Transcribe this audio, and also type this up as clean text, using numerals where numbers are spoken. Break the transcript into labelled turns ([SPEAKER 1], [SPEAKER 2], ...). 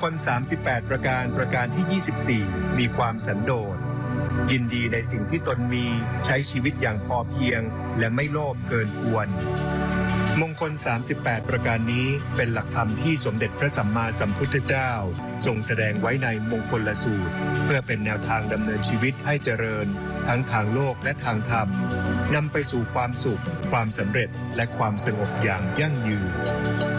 [SPEAKER 1] ล38ประการประการที่24มีความสันโดษยินดีในสิ่งที่ตนมีใช้ชีวิตอย่างพอเพียงและไม่โลภเกินควรมงคล38ประการนี้เป็นหลักธรรมที่สมเด็จพระสัมมาสัมพุทธเจ้าทรงแสดงไว้ในมงคลสูตรเพื่อเป็นแนวทางดำเนินชีวิตให้เจริญทั้งทางโลกและทางธรรมนำไปสู่ความสุขความสำเร็จและความสงบอย่างยั่งยืน